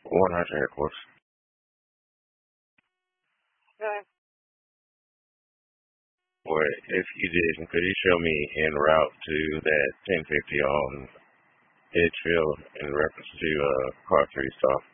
100 airports. Okay. Or if you didn't, could you show me en route to that 1050 on Edgefield in reference to car 3 stop?